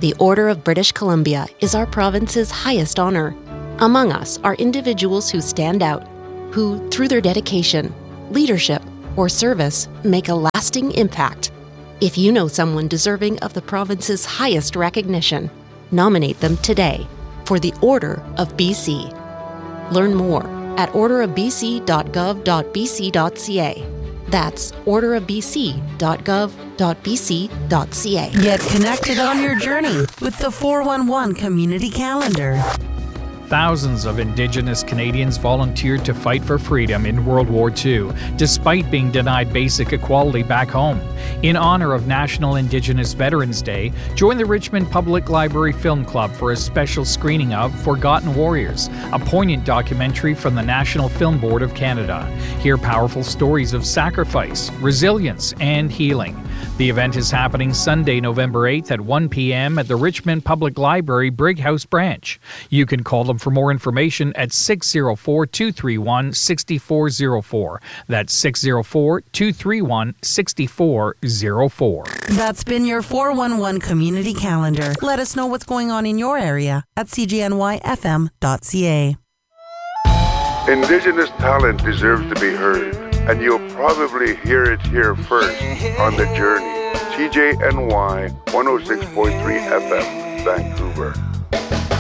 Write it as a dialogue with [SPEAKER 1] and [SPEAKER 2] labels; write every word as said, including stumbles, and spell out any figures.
[SPEAKER 1] The Order of British Columbia is our province's highest honor. Among us are individuals who stand out, who, through their dedication, leadership, or service, make a lasting impact. If you know someone deserving of the province's highest recognition, nominate them today for the Order of B C. Learn more at order of b c dot gov dot b c dot c a. That's order of b c dot gov dot b c dot c a.
[SPEAKER 2] Get connected on your journey with the four one one Community Calendar.
[SPEAKER 3] Thousands of Indigenous Canadians volunteered to fight for freedom in World War Two, despite being denied basic equality back home. In honor of National Indigenous Veterans Day, join the Richmond Public Library Film Club for a special screening of Forgotten Warriors, a poignant documentary from the National Film Board of Canada. Hear powerful stories of sacrifice, resilience, and healing. The event is happening Sunday, November eighth at one p.m. at the Richmond Public Library Brighouse Branch. You can call them for more information at six oh four, two three one, six four oh four. That's six oh four, two three one, six four oh four.
[SPEAKER 2] That's been your four one one Community Calendar. Let us know what's going on in your area at c g n y f m dot c a.
[SPEAKER 4] Indigenous talent deserves to be heard, and you'll probably hear it here first on The Journey. C J N Y one oh six point three F M, Vancouver.